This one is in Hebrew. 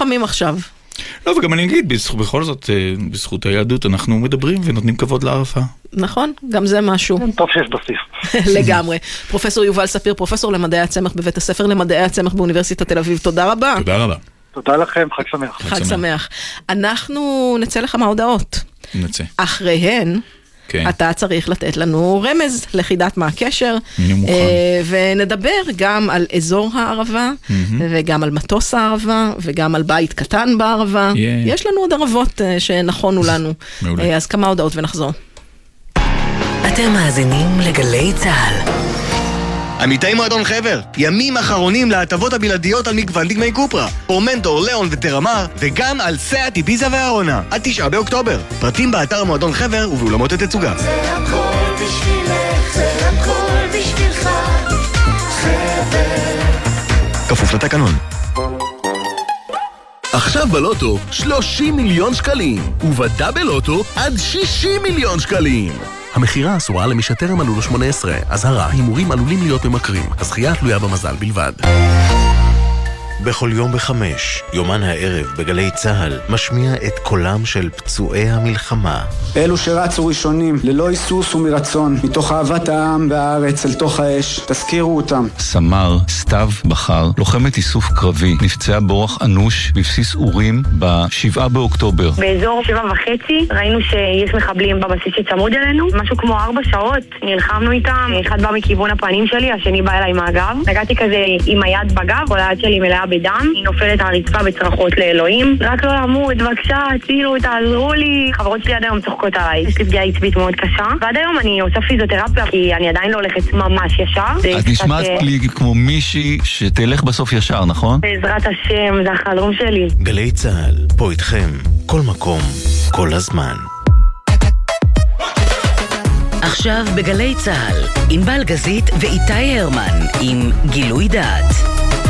חכמים עכשיו. לא, וגם אני אגיד, בכל זאת, בזכות היהדות, אנחנו מדברים ונותנים כבוד לערפה. נכון, גם זה משהו. טוב שיש בסיס. לגמרי. פרופסור יובל ספיר, פרופסור למדעי הצמח בבית הספר למדעי הצמח באוניברסיטת תל אביב, תודה רבה. תודה רבה. תודה לכם, חג שמח. חג שמח. אנחנו נצא לכמה הודעות. נצא. אחריהן, אתה צריך לתת לנו רמז לחידת מה הקשר, ונדבר גם על אזור הערבה, וגם על מטוס הערבה, וגם על בית קטן בערבה. יש לנו עוד ערבות שנכונו לנו. אז כמה הודעות ונחזור. אתם מאזינים לגלי צהל. עמיתי מועדון חבר, ימים אחרונים להטבות הבלעדיות על מגוון דגמי קופרה, פורמנטור, ליאון וטרמר, וגם על סאט, איביזה והרונה, עד 9 באוקטובר. פרטים באתר מועדון חבר ובאולמות התצוגה. זה הכל בשבילך, זה הכל בשבילך, חבר. כפוף לתקנון. עכשיו בלוטו 30 מיליון שקלים, ובדאבל לוטו עד 60 מיליון שקלים. המחירה אסורה למי שטרם מלאו לו 18. אזהרה, הימורים עלולים להיות ממכרים. הזכייה תלויה במזל בלבד. בכל יום ב5, יומן הערב בגלי צהל, משמיע את קולם של פצועי המלחמה. אלו שרצו ראשונים, ללא היסוס ומרצון, מתוך אהבת העם והארץ אל תוך האש, תזכירו אותם. סמר סתיו בחר, לוחמת איסוף קרבי, נפצעה באורח אנוש בבסיס אורים ב7 באוקטובר. באזור 7:30 ראינו שיש מחבלים בבסיס שצמוד אלינו, משהו כמו 4 שעות, נלחמנו איתם, אחד בא מכיוון הפנים שלי, השני בא אליי מהגב, נגעתי כזה עם היד בגב, כל היד שלי מלאה בדם, היא נופלת על הרצפה בצרחות לאלוהים, רק לא למות, בבקשה, הצילו, תעזרו לי. חברות שלי עד היום צוחקות עליי, יש לי פגיעה עצבית מאוד קשה, ועד היום אני עושה פיזיותרפיה, כי אני עדיין לא הולכת ממש ישר. את נשמעת לי כמו מישהי שתלך בסוף ישר, נכון? בעזרת השם, זה החלום שלי. גלי צהל, פה איתכם, כל מקום, כל הזמן. עכשיו בגלי צהל, עם בלגזית ואיתי הרמן, עם גילוי דעת.